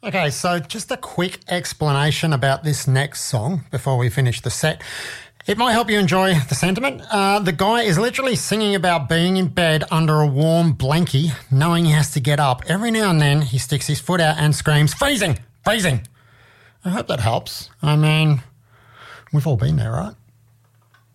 Okay, so just a quick explanation about this next song before we finish the set. It might help you enjoy the sentiment. The guy is literally singing about being in bed under a warm blankie, knowing he has to get up. Every now and then he sticks his foot out and screams, freezing, freezing. I hope that helps. I mean, we've all been there, right?